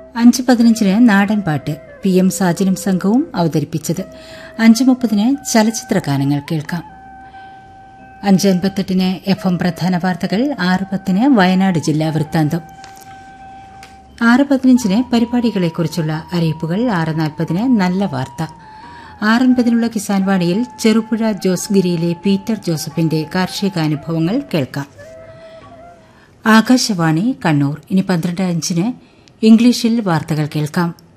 5:15 നാടൻ പാട്ട് PM സാജനും സംഘവും അവതരിപ്പിച്ചത്. 5:30 ചലച്ചിത്ര ഗാനങ്ങൾ കേൾക്കാം. 5:58 FM പ്രധാന വാർത്തകൾ. 6:10 വയനാട് ജില്ലാ വൃത്താന്തം. 6:15 പരിപാടികളെക്കുറിച്ചുള്ള അറിയിപ്പുകൾ. 6:40 നല്ല വാർത്ത. 6:50 കിസാൻ വാണിയിൽ ചെറുപുഴ ജോസ്ഗിരിയിലെ പീറ്റർ ജോസഫിന്റെ കാർഷികാനുഭവങ്ങൾ കേൾക്കാം. ആകാശവാണി കണ്ണൂർ. ഇനി 12:05 ഇംഗ്ലീഷിൽ വാർത്തകൾ കേൾക്കാം.